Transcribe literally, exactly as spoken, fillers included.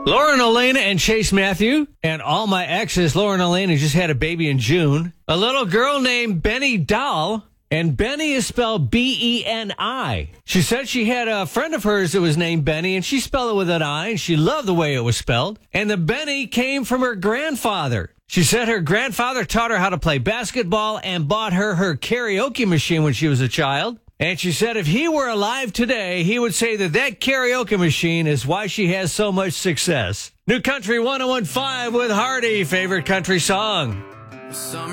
Lauren Elena and Chase Matthew, and all my exes. Lauren Elena just had a baby in June. A little girl named Benny Doll, and Benny is spelled B E N I. She said she had a friend of hers that was named Benny, and she spelled it with an I, and she loved the way it was spelled. And the Benny came from her grandfather. She said her grandfather taught her how to play basketball and bought her her karaoke machine when she was a child. And she said if he were alive today, he would say that that karaoke machine is why she has so much success. New Country one oh one point five with Hardy, favorite country song.